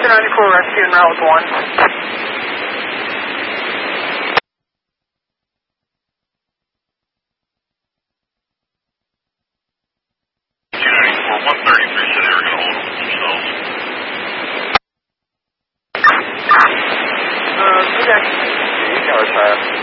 294 rescue en route with 1. 133 said they were going to hold them themselves. Good actually.